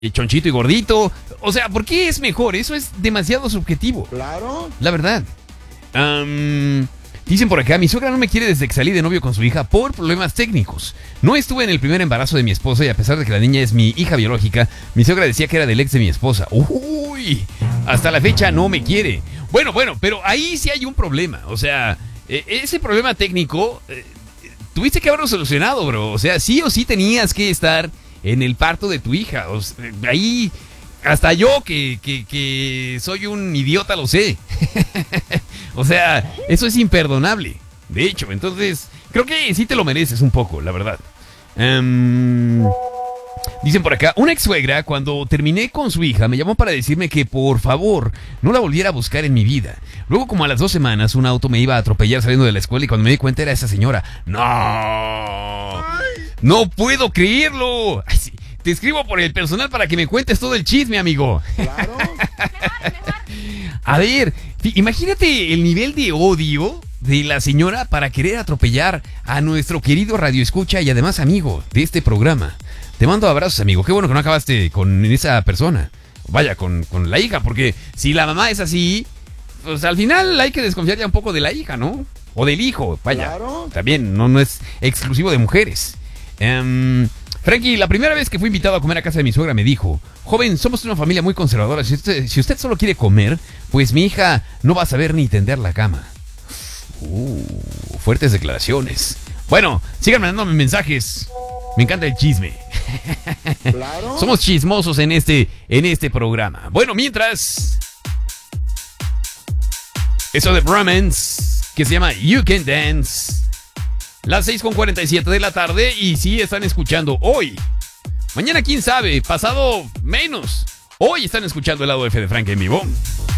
chonchito y gordito. O sea, ¿por qué es mejor? Eso es demasiado subjetivo. Claro. La verdad. Dicen por acá, mi suegra no me quiere desde que salí de novio con su hija por problemas técnicos. No estuve en el primer embarazo de mi esposa y a pesar de que la niña es mi hija biológica, mi suegra decía que era del ex de mi esposa. Uy, hasta la fecha no me quiere. Bueno, pero ahí sí hay un problema. O sea, ese problema técnico, tuviste que haberlo solucionado, bro. O sea, sí o sí tenías que estar en el parto de tu hija. O sea, ahí, hasta yo que soy un idiota lo sé. O sea, eso es imperdonable. De hecho, entonces, creo que sí te lo mereces un poco, la verdad. Dicen por acá, una ex suegra, cuando terminé con su hija, me llamó para decirme que por favor no la volviera a buscar en mi vida. Luego, como a las 2 semanas, un auto me iba a atropellar saliendo de la escuela y cuando me di cuenta era esa señora. ¡No! ¡No puedo creerlo! Ay, sí. Te escribo por el personal para que me cuentes todo el chisme, amigo. Claro. A ver, imagínate el nivel de odio de la señora para querer atropellar a nuestro querido radioescucha y además amigo de este programa. Te mando abrazos, amigo. Qué bueno que no acabaste con esa persona. Vaya, con la hija, porque si la mamá es así, pues al final hay que desconfiar ya un poco de la hija, ¿no? O del hijo, vaya. Claro. También no es exclusivo de mujeres. Frankie, la primera vez que fui invitado a comer a casa de mi suegra me dijo: joven, somos una familia muy conservadora. Si usted solo quiere comer, pues mi hija no va a saber ni tender la cama. Fuertes declaraciones. Bueno, sigan mandándome mensajes. Me encanta el chisme. Claro. Somos chismosos en este programa. Bueno, mientras, eso de Brahmans, que se llama You Can Dance. Las 6:47 de la tarde y sí están escuchando hoy. Mañana quién sabe, pasado menos. Hoy están escuchando el lado F de Frank en vivo.